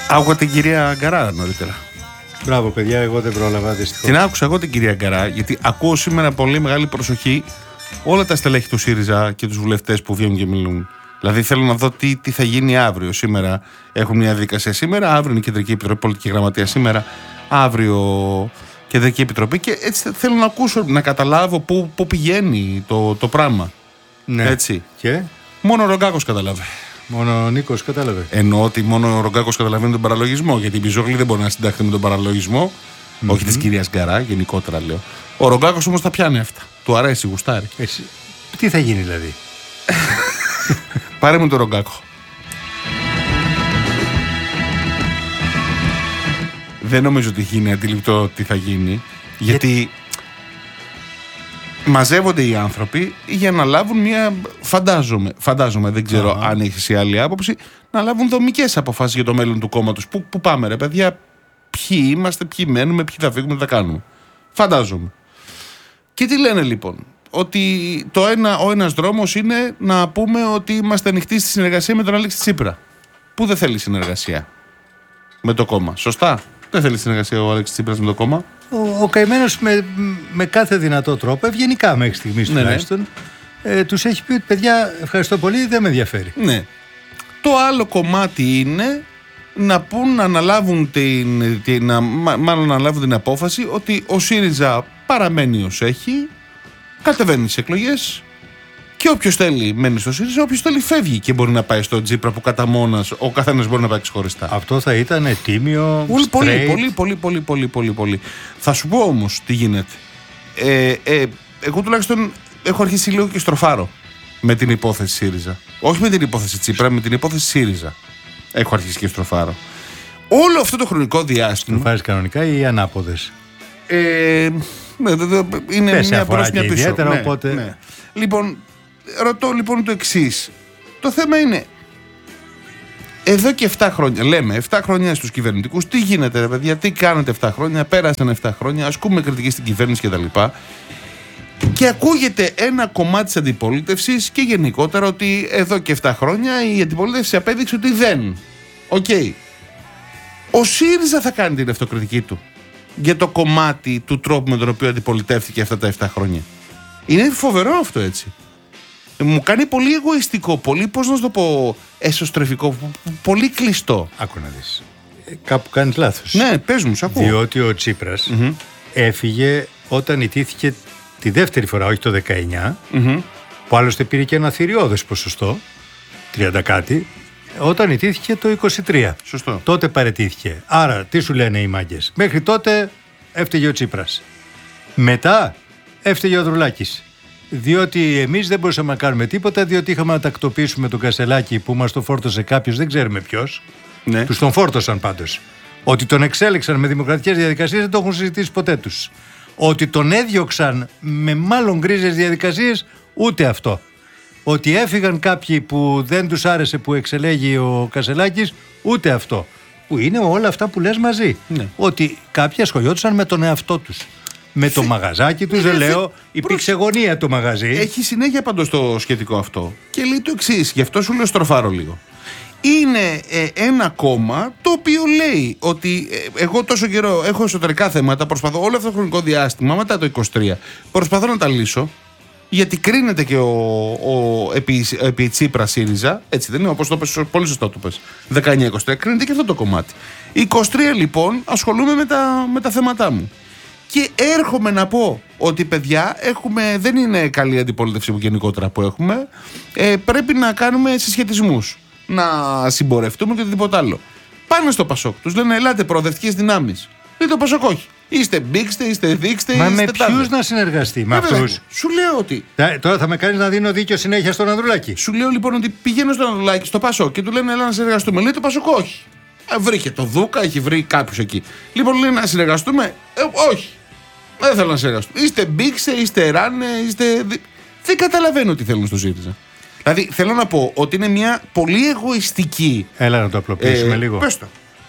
Άκουγα την κυρία Γκαρά νωρίτερα. Μπράβο, παιδιά, εγώ δεν πρόλαβα δυστυχώς. Την άκουσα εγώ την κυρία Γκαρά, γιατί ακούω σήμερα πολύ μεγάλη προσοχή όλα τα στελέχη του ΣΥΡΙΖΑ και τους βουλευτές που βγαίνουν και μιλούν. Δηλαδή θέλω να δω τι θα γίνει αύριο. Σήμερα έχουν μια διαδικασία σήμερα, αύριο είναι η Κεντρική Επιτροπή, Πολιτική Γραμματεία σήμερα, αύριο Κεντρική Επιτροπή, και έτσι θέλω να ακούσω, να καταλάβω πού πηγαίνει το πράγμα. Ναι. Έτσι. Και μόνο ο Ρογκάκος καταλάβει. μόνο ο Νίκος κατάλαβε. Εννοώ ότι μόνο ο Ρογκάκος καταλαβαίνει τον παραλογισμό, γιατί η Μπιζόγλη δεν μπορεί να συνταχθεί με τον παραλογισμό, όχι της κυρίας Γκαρά, γενικότερα λέω. Ο Ρογκάκος όμως τα πιάνει αυτά. Του αρέσει, γουστάρει. Εσύ, τι θα γίνει δηλαδή? Πάρε μου τον Ρογκάκο. Δεν νομίζω ότι γίνει αντιληπτό τι θα γίνει, γιατί μαζεύονται οι άνθρωποι για να λάβουν μια, φαντάζομαι, δεν ξέρω αν έχεις η άλλη άποψη, να λάβουν δομικές αποφάσεις για το μέλλον του κόμματος. Πού πάμε ρε παιδιά, ποιοι είμαστε, ποιοι μένουμε, ποιοι θα φύγουμε, τι θα κάνουμε. Φαντάζομαι. Και τι λένε λοιπόν? Ότι ο ένας δρόμος είναι να πούμε ότι είμαστε ανοιχτοί στη συνεργασία με τον Αλέξη Τσίπρα, που δεν θέλει συνεργασία με το κόμμα. Σωστά? Δεν θέλει συνεργασία ο Αλέξης Τσίπρας με το κόμμα. Ο καημένος με κάθε δυνατό τρόπο, ευγενικά μέχρι στιγμής τουλάχιστον, τους έχει πει ότι παιδιά, ευχαριστώ πολύ, δεν με ενδιαφέρει. Ναι. Το άλλο κομμάτι είναι να πούν, να αναλάβουν να αναλάβουν την απόφαση ότι ο ΣΥΡΙΖΑ παραμένει ως έχει, κατεβαίνει τις εκλογές και όποιος θέλει μένει στο ΣΥΡΙΖΑ, όποιος θέλει φεύγει και μπορεί να πάει στο Τσίπρα που κατά μόνας ο καθένας μπορεί να πάει ξεχωριστά. Αυτό θα ήταν τίμιο, πολύ. Θα σου πω όμως τι γίνεται. Εγώ τουλάχιστον έχω αρχίσει λίγο και στροφάρω με την υπόθεση ΣΥΡΙΖΑ. Όχι με την υπόθεση Τσίπρα, με την υπόθεση ΣΥΡΙΖΑ. Έχω αρχίσει και στροφάρω. Όλο αυτό το χρονικό διάστημα. Στροφάρεις κανονικά ή ανάποδες? Είναι δεν μια μπρος, μια πίσω. Ιδιαίτερα, οπότε... ναι. Λοιπόν, ρωτώ λοιπόν το εξής. Το θέμα είναι, εδώ και 7 χρόνια, λέμε 7 χρόνια στους κυβερνητικούς, τι γίνεται ρε παιδιά, τι κάνετε 7 χρόνια, πέρασαν 7 χρόνια, ασκούμε κριτική στην κυβέρνηση κτλ. Και ακούγεται ένα κομμάτι της αντιπολίτευσης και γενικότερα ότι εδώ και 7 χρόνια η αντιπολίτευση απέδειξε ότι δεν. Ο ΣΥΡΙΖΑ θα κάνει την αυτοκριτική του για το κομμάτι του τρόπου με τον οποίο αντιπολιτεύτηκε αυτά τα 7 χρόνια. Είναι φοβερό αυτό, έτσι. Μου κάνει πολύ εγωιστικό, πολύ, πώς να σου το πω, εσωστρεφικό, πολύ κλειστό. Άκου να δεις. Κάπου κάνεις λάθος. Ναι, πες μου, σ' ακούω. Διότι ο Τσίπρας έφυγε όταν ητήθηκε τη δεύτερη φορά, όχι το 19, που άλλωστε πήρε και ένα θηριώδες ποσοστό, 30 κάτι, όταν ητήθηκε το 23. Σωστό. Τότε παραιτήθηκε. Άρα, τι σου λένε οι μάγκες? Μέχρι τότε έφταιγε ο Τσίπρας. Μετά έφταιγε ο Ανδρουλάκης. Διότι εμείς δεν μπορούσαμε να κάνουμε τίποτα, διότι είχαμε να τακτοποιήσουμε τον Κασελάκη που μας το φόρτωσε κάποιος, δεν ξέρουμε ποιος. Ναι. Τους τον φόρτωσαν πάντως. Ότι τον εξέλεξαν με δημοκρατικές διαδικασίες δεν το έχουν συζητήσει ποτέ τους. Ότι τον έδιωξαν με μάλλον γκρίζες διαδικασίες, ούτε αυτό. Ότι έφυγαν κάποιοι που δεν τους άρεσε που εξελέγει ο Κασελάκης, ούτε αυτό. Που είναι όλα αυτά που λες μαζί. Ναι. Ότι κάποιοι ασχολιόντουσαν με τον εαυτό τους. Με το μαγαζάκι τους, δεν λέω, υπήρξε γωνία το μαγαζί. Έχει συνέχεια πάντως το σχετικό αυτό. Και λέει το εξής, γι' αυτό σου λέω στροφάρω λίγο. Είναι ένα κόμμα το οποίο λέει ότι εγώ τόσο καιρό έχω εσωτερικά θέματα, προσπαθώ όλο αυτό το χρονικό διάστημα, μετά το 23, προσπαθώ να τα λύσω, γιατί κρίνεται και επί Τσίπρα ΣΥΡΙΖΑ, έτσι δεν είναι, όπως το πες, πολύ σωστά το πες, 19-23, κρίνεται και αυτό το κομμάτι. 23 λοιπόν ασχολούμαι με τα θέματά μου. Και έρχομαι να πω ότι παιδιά δεν είναι καλή αντιπολίτευση που γενικότερα που έχουμε, πρέπει να κάνουμε συσχετισμούς, να συμπορευτούμε και οτιδήποτε άλλο. Πάνε στο Πασόκ, τους λένε ελάτε προοδευτικές δυνάμεις. Λέει το Πασόκ όχι. Είστε μπήξτε, είστε δείξτε. Μα με ποιους να συνεργαστεί, με αυτούς? Σου λέω ότι. Τώρα θα με κάνεις να δίνω δίκιο συνέχεια στον Ανδρουλάκη. Σου λέω λοιπόν ότι πηγαίνω στον Ανδρουλάκη, στο Πασόκ και του λένε έλα να συνεργαστούμε. Λέει το Πασόκ όχι. Βρήκε το Δούκα, έχει βρει κάποιους εκεί. Λοιπόν λέει να συνεργαστούμε. Όχι. Δεν θέλω να συνεργαστούμε. Είστε μπήξτε, είστε ράνε, είστε. Δεν καταλαβαίνω τι θέλουν στο ΣΥΡΙΖΑ. Δηλαδή θέλω να πω ότι είναι μια πολύ εγωιστική. Έλα να το απλοποιήσουμε λίγο. Πες το.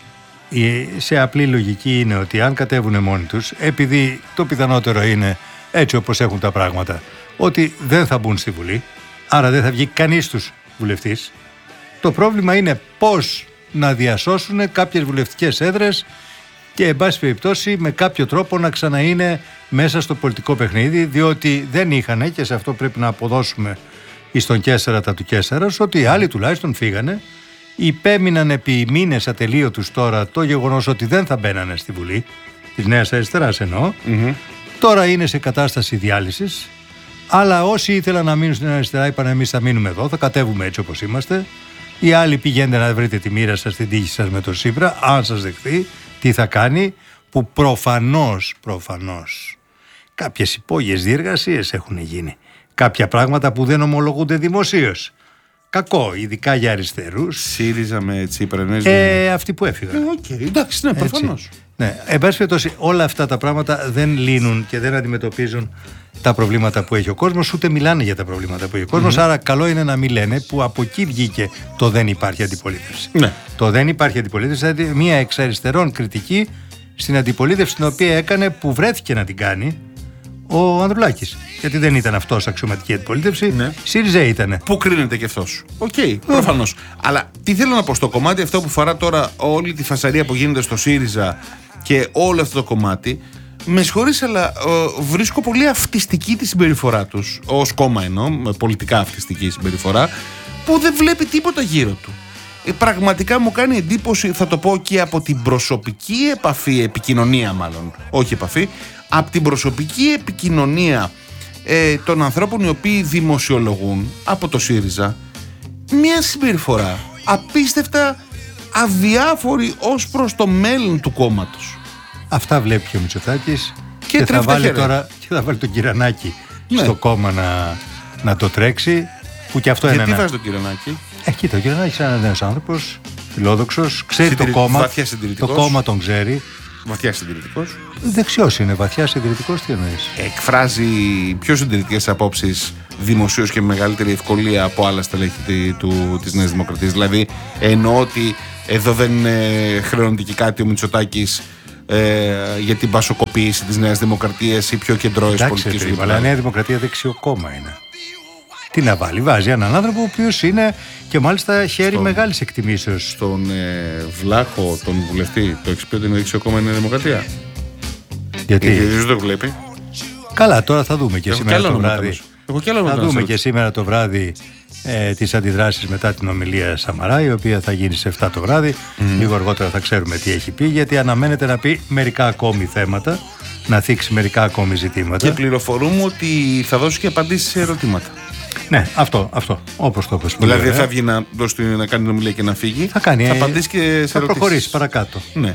Σε απλή λογική είναι ότι αν κατέβουν μόνοι τους, επειδή το πιθανότερο είναι έτσι όπως έχουν τα πράγματα, ότι δεν θα μπουν στη Βουλή, άρα δεν θα βγει κανείς τους βουλευτής. Το πρόβλημα είναι πώς να διασώσουν κάποιες βουλευτικές έδρες και εν πάση περιπτώσει με κάποιο τρόπο να ξαναείνε μέσα στο πολιτικό παιχνίδι, διότι δεν είχαν, και σε αυτό πρέπει να αποδώσουμε εις τον Καίσαρατα του Καίσαρας, ότι οι άλλοι τουλάχιστον φύγανε, υπέμειναν επί μήνες ατελείωτους τώρα το γεγονός ότι δεν θα μπαίνανε στη Βουλή της Νέας Αριστεράς εννοώ. Τώρα είναι σε κατάσταση διάλυσης, αλλά όσοι ήθελαν να μείνουν στην Νέα Αριστερά είπαν εμείς θα μείνουμε εδώ, θα κατέβουμε έτσι όπως είμαστε. Οι άλλοι πηγαίνετε να βρείτε τη μοίρα σας, την τύχη σας με τον Τσίπρα, αν σας δεχθεί, τι θα κάνει, που προφανώς κάποιες υπόγειες διεργασίες έχουν γίνει. Κάποια πράγματα που δεν ομολογούνται δημοσίως. Κακό, ειδικά για αριστερούς. ΣΥΡΙΖΑ με Τσίπρα, αυτοί που έφυγαν. Εντάξει, ναι, προφανώς. Ναι, εν πάση περιπτώσει, όλα αυτά τα πράγματα δεν λύνουν και δεν αντιμετωπίζουν τα προβλήματα που έχει ο κόσμος, ούτε μιλάνε για τα προβλήματα που έχει ο κόσμος. Άρα, καλό είναι να μην λένε, που από εκεί βγήκε το δεν υπάρχει αντιπολίτευση. Ναι. Το δεν υπάρχει αντιπολίτευση, δηλαδή μια εξ αριστερών κριτική στην αντιπολίτευση την οποία έκανε, που βρέθηκε να την κάνει ο Ανδρουλάκης. Γιατί δεν ήταν αυτός αξιωματική αντιπολίτευση, ναι. ΣΥΡΙΖΑ ήτανε. Πού κρίνεται και αυτός. Οκ, προφανώς. Αλλά τι θέλω να πω, στο κομμάτι αυτό που φορά τώρα όλη τη φασαρία που γίνεται στο ΣΥΡΙΖΑ και όλο αυτό το κομμάτι, με συγχωρείς, αλλά βρίσκω πολύ αυτιστική τη συμπεριφορά τους, ως κόμμα εννοώ, με πολιτικά αυτιστική συμπεριφορά, που δεν βλέπει τίποτα γύρω του. Πραγματικά μου κάνει εντύπωση, θα το πω και από την προσωπική επικοινωνία μάλλον, όχι επαφή, από την προσωπική επικοινωνία των ανθρώπων οι οποίοι δημοσιολογούν από το ΣΥΡΙΖΑ, μια συμπεριφορά απίστευτα αδιάφορη ως προς το μέλλον του κόμματος. Αυτά βλέπει και ο Μητσοτάκης και θα βάλει τώρα και θα βάλει τον Κυρανάκη στο κόμμα να το τρέξει, που και αυτό είναι. Γιατί βάζει τον Κυρανάκη? Κοίτα, ο Κυρανάκης είναι ένας νέος άνθρωπος, φιλόδοξος, ξέρει το κόμμα, το κόμμα τον ξέρει. Βαθιά συντηρητικός. Δεξιός είναι, βαθιά συντηρητικός, τι εννοείς? Εκφράζει πιο συντηρητικές απόψεις δημοσίως και με μεγαλύτερη ευκολία από άλλα στελέχη της Νέας Δημοκρατίας. Δηλαδή εννοώ ότι εδώ δεν χρεώνεται και κάτι ο Μητσοτάκης για την πασοκοποίηση της Νέας Δημοκρατίας ή πιο κεντρώες πολιτικής. Αλλά η Νέα Δημοκρατία δεξιό κόμμα είναι. Τι να βάλει, βάζει έναν άνθρωπο ο οποίος είναι και μάλιστα χέρι μεγάλης εκτιμήσεως. Στον Βλάχο, τον βουλευτή, το έχεις πει ότι είναι δεξιό κόμμα η Νέα Δημοκρατία? Γιατί δεν το βλέπει. Καλά, τώρα θα δούμε και σήμερα το βράδυ. Θα δούμε και σήμερα το βράδυ τις αντιδράσεις μετά την ομιλία Σαμαρά, η οποία θα γίνει σε 7 το βράδυ. Λίγο αργότερα θα ξέρουμε τι έχει πει, γιατί αναμένεται να πει μερικά ακόμη θέματα, να θίξει μερικά ακόμη ζητήματα. Και πληροφορούμε ότι θα δώσει και απαντήσεις σε ερωτήματα. Ναι, αυτό, όπως το είπες. Δηλαδή δεν θα βγει να κάνει την ομιλία και να φύγει. Θα απαντήσει και σε ερωτήσεις. Θα προχωρήσει παρακάτω. Ναι.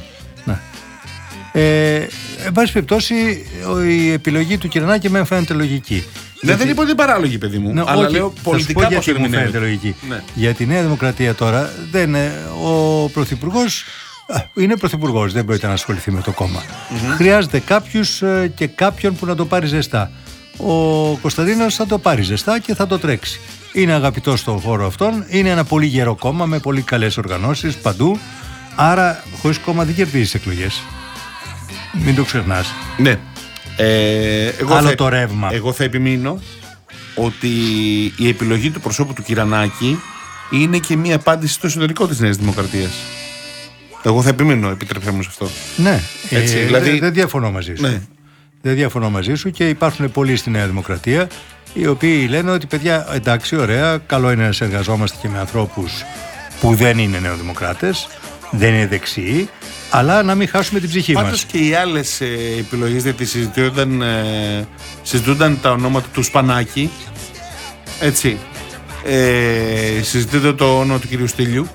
Εν πάση περιπτώσει, η επιλογή του Κυρανάκη με φαίνεται λογική. Δεν είπα ότι είναι παράλογη, παιδί μου. Αλλά όχι, λέω πολιτικά πώς μου φαίνεται λογική. Ναι. Για τη Νέα Δημοκρατία τώρα, ο Πρωθυπουργός είναι Πρωθυπουργός, δεν πρόκειται να ασχοληθεί με το κόμμα. Χρειάζεται κάποιους και κάποιον που να το πάρει ζεστά. Ο Κωνσταντίνος θα το πάρει ζεστά και θα το τρέξει. Είναι αγαπητός στον χώρο αυτόν, είναι ένα πολύ γερό κόμμα με πολύ καλές οργανώσεις παντού. Άρα, χωρίς κόμμα δεν κερδίζεις εκλογές. Μην το ξεχνάς. Ναι. Το ρεύμα. Εγώ θα επιμείνω ότι η επιλογή του προσώπου του Κυρανάκη είναι και μία απάντηση στο εσωτερικό της Νέας Δημοκρατίας. Εγώ θα επιμείνω, επιτρέψτε μου σε αυτό. Ναι, έτσι, δηλαδή... δεν διαφωνώ μαζί σου. Ναι. Δεν διαφωνώ μαζί σου και υπάρχουν πολλοί στη Νέα Δημοκρατία οι οποίοι λένε ότι παιδιά, εντάξει, ωραία, καλό είναι να συνεργαζόμαστε και με ανθρώπους που δεν είναι νεοδημοκράτες, δεν είναι δεξιοί, αλλά να μην χάσουμε την ψυχή μας. Πάντως και οι άλλες επιλογές, γιατί συζητούνταν τα ονόματα του Σπανάκη, έτσι, συζητείται το όνομα του κυρίου Στήλιου,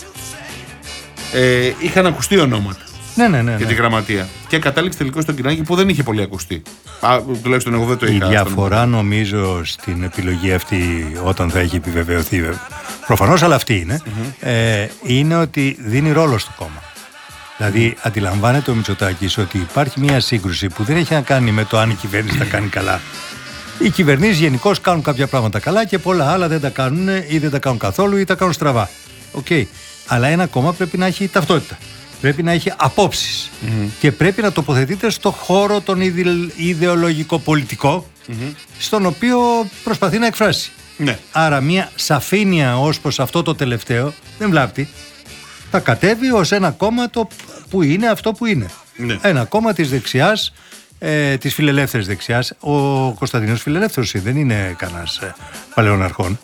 είχαν ακουστεί ονόματα. Ναι. Για τη γραμματεία. Και κατάληξε τελικώς στον Κυρανάκη που δεν είχε πολύ ακουστεί. Τουλάχιστον εγώ δεν το είχα. Η διαφορά νομίζω στην επιλογή αυτή, όταν θα έχει επιβεβαιωθεί, προφανώς, αλλά αυτή είναι, είναι ότι δίνει ρόλο στο κόμμα. Δηλαδή, αντιλαμβάνεται ο Μητσοτάκης ότι υπάρχει μια σύγκρουση που δεν έχει να κάνει με το αν η κυβέρνηση τα κάνει καλά. Οι κυβερνήσεις γενικώς κάνουν κάποια πράγματα καλά και πολλά άλλα δεν τα κάνουν ή δεν τα κάνουν καθόλου ή τα κάνουν στραβά. Αλλά ένα κόμμα πρέπει να έχει ταυτότητα. Πρέπει να έχει απόψεις και πρέπει να τοποθετείται στο χώρο τον ιδεολογικό-πολιτικό στον οποίο προσπαθεί να εκφράσει. Ναι. Άρα μια σαφήνεια ως προς αυτό το τελευταίο δεν βλάπτει. θα κατέβει ως ένα κόμμα που είναι αυτό που είναι. Ναι. Ένα κόμμα της δεξιάς, της φιλελεύθερης δεξιάς. Ο Κωνσταντίνος φιλελεύθερος δεν είναι κανένας παλαιών αρχών.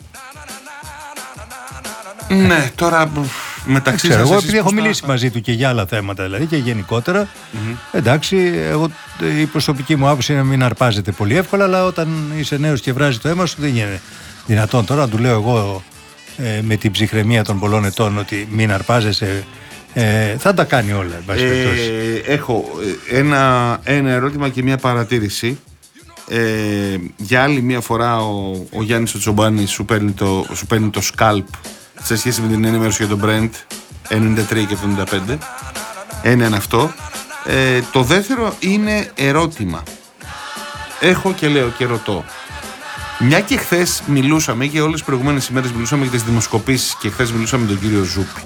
Ναι, τώρα μεταξύ σας. Εγώ επειδή έχω μιλήσει μαζί του και για άλλα θέματα, δηλαδή και γενικότερα, εντάξει, εγώ, η προσωπική μου άποψη είναι να μην αρπάζεται πολύ εύκολα, αλλά όταν είσαι νέος και βράζει το αίμα σου, δεν είναι δυνατόν τώρα να του λέω εγώ με την ψυχραιμία των πολλών ετών ότι μην αρπάζεσαι. Θα τα κάνει όλα, εν πάση περιπτώσει. Έχω ένα ερώτημα και μια παρατήρηση. Για άλλη μια φορά ο Γιάννης ο Τσομπάνης σου παίρνει το σκάλπ σε σχέση με την ενημέρωση για τον Brent 93 και 75. Ένα είναι αυτό. Το δεύτερο είναι ερώτημα. Έχω και λέω και ρωτώ. Μια και χθες μιλούσαμε και όλες τις προηγούμενες ημέρες μιλούσαμε για τις δημοσκοπήσεις και χθες μιλούσαμε με τον κύριο Ζούπη.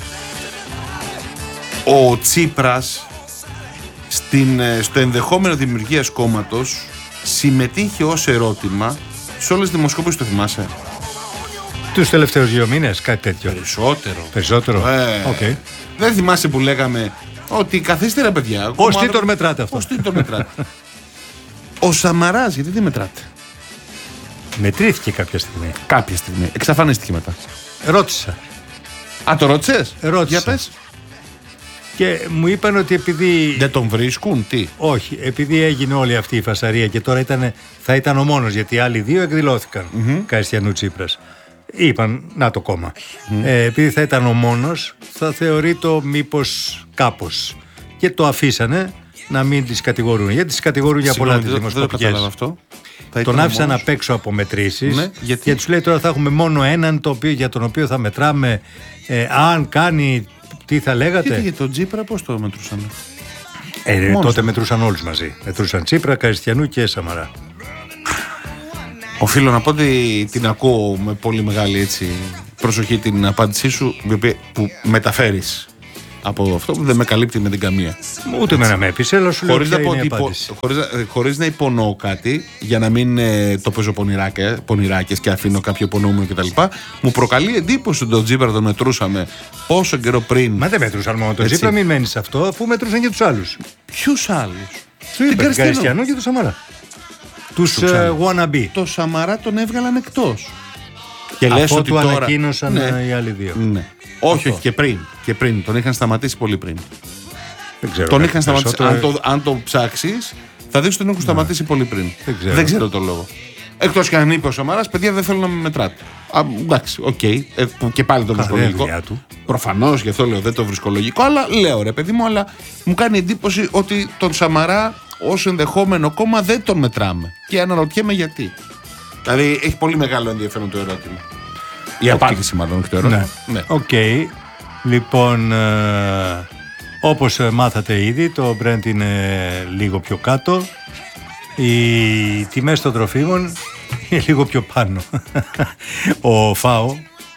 Ο Τσίπρας στο ενδεχόμενο δημιουργίας κόμματος συμμετείχε ως ερώτημα σε όλες τις δημοσκοπήσεις, το θυμάσαι? Τους τελευταίους 2 μήνες, κάτι τέτοιο. Περισσότερο. Okay. Δεν θυμάσαι που λέγαμε ότι καθίστε ρε παιδιά. Ως τι τον μετράτε αυτό? Ο Σαμαράς, γιατί δεν μετράτε? Μετρήθηκε κάποια στιγμή. Εξαφανίστηκε μετά. Ρώτησα. Α, το ρώτησες? Ρώτησα. Για πες. Και μου είπαν ότι επειδή... Δεν τον βρίσκουν, τι? Όχι, επειδή έγινε όλη αυτή η φασαρία και τώρα θα ήταν ο μόνος, γιατί οι άλλοι 2 εκδηλώθηκαν, Καηστιανού Τσίπρας. Είπαν, να το κόμμα. Επειδή θα ήταν ο μόνος, θα θεωρεί το μήπως κάπως. Και το αφήσανε να μην τις κατηγορούν. Γιατί τις κατηγορούν για πολλά τις δημοσκοπικές. Τον άφησαν απ' έξω από μετρήσεις. Ναι, γιατί τους λέει τώρα θα έχουμε μόνο έναν για τον οποίο θα μετράμε αν κάνει. Τι θα λέγατε? Γιατί για τον Τσίπρα πώς το μετρούσαν? Τότε μετρούσαν όλους μαζί. Μετρούσαν Τσίπρα, Καηστιανού και Σαμαρά. Οφείλω να πω ότι την ακούω με πολύ μεγάλη προσοχή την απάντησή σου που μεταφέρεις από αυτό που δεν με καλύπτει με την καμία. Ούτε με να με έπεισε, αλλά σου λέω ποια είναι η απάντηση. Χωρίς να υπονοώ κάτι, για να μην το παίζω πονηράκες και αφήνω κάποιο υπονοούμενο κτλ. Μου προκαλεί εντύπωση ότι τον Τσίπρα τον μετρούσαμε όσο καιρό πριν. Μα δεν μετρούσαν μόνο τον Τσίπρα, μην μένεις σε αυτό, αφού μετρούσαν και τους άλλους. Ποιους άλλους? Τον Καηστιανό και τον Σαμαρά. Τους wannabe. Το Σαμαρά τον έβγαλαν εκτός. Και λες ότι τώρα ανακοίνωσαν οι άλλοι 2. Ναι. Όχι, και πριν. Τον είχαν σταματήσει πολύ πριν. Δεν ξέρω. Τον είχαν σταματήσει. Αν το ψάξεις, θα δεις ότι τον έχουν σταματήσει πολύ πριν. Δεν ξέρω τον λόγο. Εκτός και αν είπε ο Σαμαράς, παιδιά δεν θέλω να με μετράτε. Εντάξει, οκ. Και πάλι το βρισκολογικό. Προφανώς, γι' αυτό λέω δεν το βρισκολογικό, αλλά λέω ρε παιδί μου, αλλά μου κάνει εντύπωση ότι τον Σαμαρά ως ενδεχόμενο κόμμα δεν τον μετράμε. Και αναρωτιέμαι γιατί. Δηλαδή έχει πολύ μεγάλο ενδιαφέρον το ερώτημα. Η απάντηση μάλλον, όχι το ερώτημα. Ναι. Οκ. Λοιπόν, όπως μάθατε ήδη, το Brent είναι λίγο πιο κάτω. Οι τιμές των τροφίμων είναι λίγο πιο πάνω. Ο ΦΑΟ,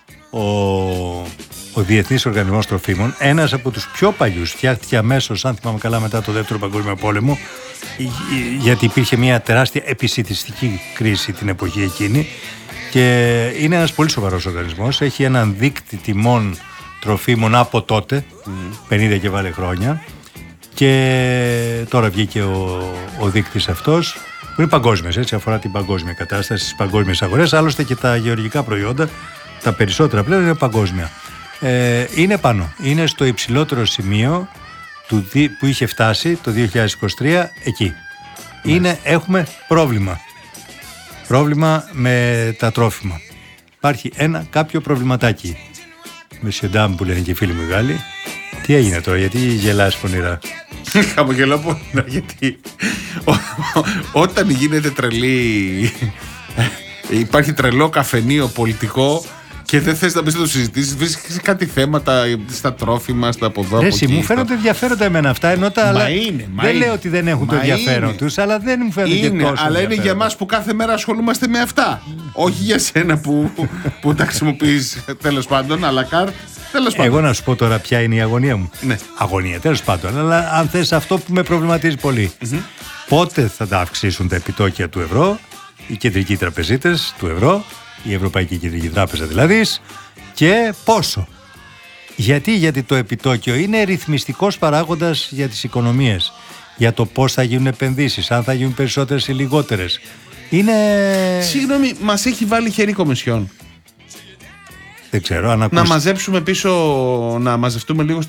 ο Διεθνής Οργανισμός Τροφίμων, ένας από τους πιο παλιούς, φτιάχτηκε αμέσως, αν θυμάμαι καλά, μετά το Δεύτερο Παγκόσμιο Πόλεμο, γιατί υπήρχε μια τεράστια επισιτιστική κρίση την εποχή εκείνη, και είναι ένας πολύ σοβαρός οργανισμός. Έχει έναν δείκτη τιμών τροφίμων από τότε, 50 και βάλε χρόνια, και τώρα βγήκε ο δείκτης αυτός, που είναι παγκόσμιος, έτσι, αφορά την παγκόσμια κατάσταση στις παγκόσμιες αγορές. Άλλωστε και τα γεωργικά προϊόντα, τα περισσότερα πλέον είναι παγκόσμια. Είναι πάνω, είναι στο υψηλότερο σημείο που είχε φτάσει το 2023 εκεί. Έχουμε πρόβλημα με τα τρόφιμα. Υπάρχει κάποιο προβληματάκι. Με σιοντάμ που λένε και οι φίλοι μου οι Γάλλοι. Τι έγινε τώρα, γιατί γελάς πονηρά? Χαμογελάω πονηρά γιατί όταν γίνεται υπάρχει τρελό καφενείο πολιτικό και δεν θες να μπεις να το συζητήσεις, βρίσκεις κάτι θέματα στα τρόφιμα, στα από εδώ, από εκεί. Μου φαίνονται ενδιαφέροντα εμένα αυτά, ενώ δεν λέω ότι δεν έχουν το ενδιαφέρον τους, αλλά δεν μου φαίνονται και τόσο αλλά είναι για μας που κάθε μέρα ασχολούμαστε με αυτά. Όχι για σένα που τα χρησιμοποιείς τέλος πάντων, αλλά εγώ να σου πω τώρα ποια είναι η αγωνία μου. Ναι. Αγωνία, τέλος πάντων, αλλά αν θες αυτό που με προβληματίζει πολύ. Πότε θα τα αυξήσουν τα επιτόκια του ευρώ, οι κεντρικοί τραπεζίτες του ευρώ, η Ευρωπαϊκή Κεντρική Τράπεζα δηλαδή, και πόσο? Γιατί το επιτόκιο είναι ρυθμιστικός παράγοντας για τις οικονομίες. Για το πώς θα γίνουν επενδύσεις, αν θα γίνουν περισσότερες ή λιγότερες. Είναι... Συγγνώμη, μας έχει βάλει χέρι Κομισιόν. Δεν ξέρω αν Να μαζέψουμε πίσω, να μαζευτούμε λίγο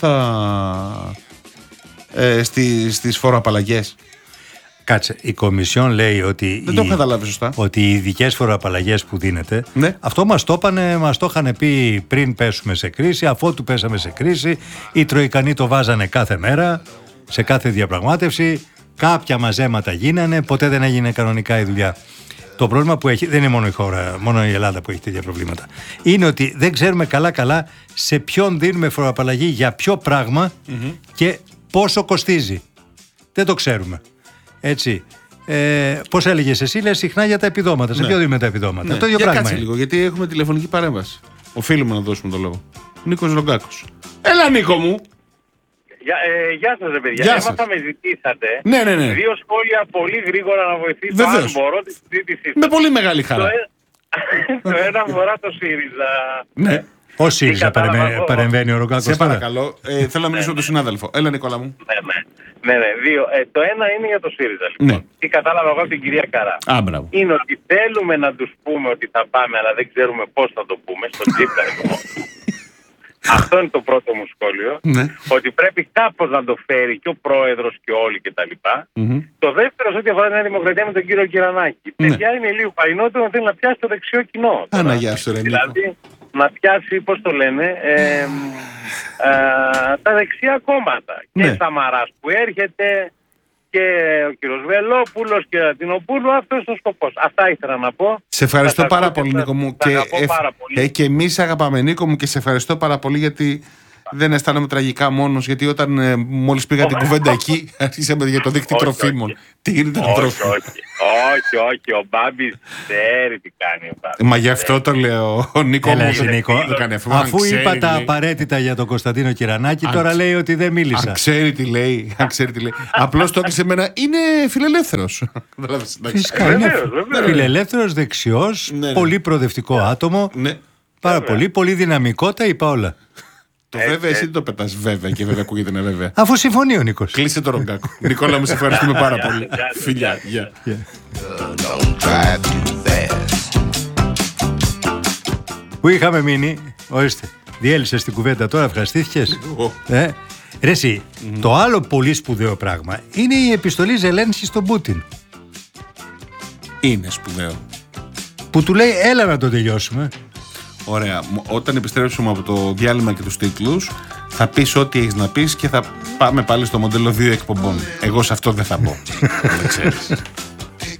στις φοροαπαλλαγές. Κάτσε, η Κομισιόν λέει ότι δεν το έχω καταλάβει σωστά. Ότι οι ειδικές φοροαπαλλαγές που δίνεται, ναι. Αυτό μας το είχαν πει πριν πέσουμε σε κρίση, αφότου πέσαμε σε κρίση, οι Τροικανοί το βάζανε κάθε μέρα, σε κάθε διαπραγμάτευση, κάποια μαζέματα γίνανε, ποτέ δεν έγινε κανονικά η δουλειά. Το πρόβλημα που έχει, δεν είναι μόνο η χώρα, μόνο η Ελλάδα που έχει τέτοια προβλήματα. Είναι ότι δεν ξέρουμε καλά σε ποιον δίνουμε φοροαπαλλαγή, για ποιο πράγμα και πόσο κοστίζει. Δεν το ξέρουμε. Έτσι. Πώς έλεγες εσύ, λες συχνά για τα επιδόματα. Σε ποιο δίνουμε τα επιδόματα. Ναι. Το ίδιο πράγμα. Κάτσε λίγο, γιατί έχουμε τηλεφωνική παρέμβαση. Οφείλουμε να δώσουμε το λόγο. Νίκος Ρογκάκος. Έλα, Νίκο μου! Γεια σας, παιδιά. Έμαθα με ζητήσατε. Ναι. 2 σχόλια πολύ γρήγορα να βοηθήσω. Αν μπορώ τη συζήτησή σας. Με πολύ μεγάλη χαρά. Το ένα αφορά το ΣΥΡΙΖΑ. Ναι. Ο ΣΥΡΙΖΑ παρεμβαίνει ο Ρογκάκος. Σε παρακαλώ. Θέλω να μιλήσω με τον συνάδελφο. Έλα, Νικόλα μου. Ναι. 2. Το ένα είναι για το ΣΥΡΙΖΑ. Λοιπόν. Τι κατάλαβα εγώ από την κυρία Καρά. Είναι ότι θέλουμε να τους πούμε ότι θα πάμε, αλλά δεν ξέρουμε πώς θα το πούμε. Στο Τζίπρα λοιπόν. Αυτό είναι το πρώτο μου σχόλιο. Ναι. Ότι πρέπει κάπως να το φέρει και ο πρόεδρος και όλοι κτλ. Το δεύτερο, σε ό,τι αφορά τη Νέα Δημοκρατία με τον κύριο Κυρανάκη. Παιδιά, είναι λίγο παλινότερο να θέλει να πιάσει το δεξιό κοινό. Αναγιά σου, ρε Νίκο. Δηλαδή, να πιάσει, πώς το λένε, τα δεξιά κόμματα. Ναι. Και Σαμαράς που έρχεται και ο κύριος Βελόπουλος και ο Αττινοπούλου, αυτός είναι ο σκοπός. Αυτά ήθελα να πω. Σε ευχαριστώ πάρα πολύ, Νίκο μου. Και εμείς αγαπάμε, Νίκο μου, και σε ευχαριστώ πάρα πολύ, γιατί δεν αισθάνομαι τραγικά μόνος. Γιατί όταν μόλις πήγα την κουβέντα εκεί, αρχίσαμε για το δίκτυο τροφίμων. Τι γίνεται με τρόφιμα. Όχι, ο Μπάμπης ξέρει τι κάνει ο Μπάμπης. Μα γι' αυτό το λέω, ο Νίκο μου. Αφού είπα τα απαραίτητα για τον Κωνσταντίνο Κυρανάκη, τώρα λέει ότι δεν μίλησα. Αν ξέρει τι λέει. Απλώς το έκλεισε εμένα. Είναι φιλελεύθερος. Φυσικά είναι φιλελεύθερος, δεξιός, πολύ προοδευτικό άτομο. Πάρα πολύ δυναμικό, τα είπα όλα. Το βέβαια εσύ δεν το πετάς βέβαια και βέβαια ακούγεται να βέβαια. Αφού συμφωνεί ο Νίκος. Κλείσε το Ρογκάκο. Νικόλα μου, σε ευχαριστούμε πάρα πολύ. Φιλιά. Πού είχαμε μείνει, ορίστε, διέλυσες την κουβέντα τώρα, ευχαριστήθηκες. Ρε εσύ, το άλλο πολύ σπουδαίο πράγμα είναι η επιστολή Ζελένσκι στον Πούτιν. Είναι σπουδαίο. Που του λέει έλα να το τελειώσουμε. Ωραία. Όταν επιστρέψουμε από το διάλειμμα και τους τίτλους, θα πεις ό,τι έχεις να πεις και θα πάμε πάλι στο μοντέλο 2 εκπομπών. Εγώ σε αυτό δεν θα πω. Δεν ξέρεις.